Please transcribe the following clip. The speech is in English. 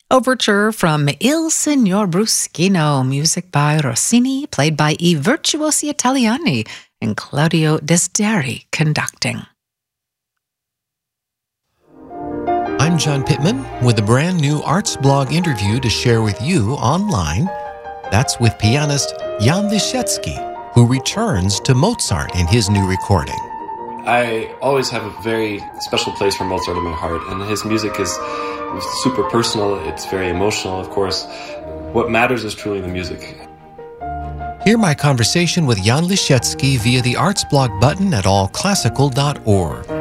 Overture from Il Signor Bruschino, music by Rossini, played by I Virtuosi Italiani, and Claudio Desderi conducting. I'm John Pittman with a brand new Arts Blog interview to share with you online. That's with pianist Jan Lisiecki, who returns to Mozart in his new recording. I always have a very special place for Mozart in my heart, and his music is super personal. It's very emotional, of course. What matters is truly the music. Hear my conversation with Jan Lisiecki via the Arts Blog button at allclassical.org.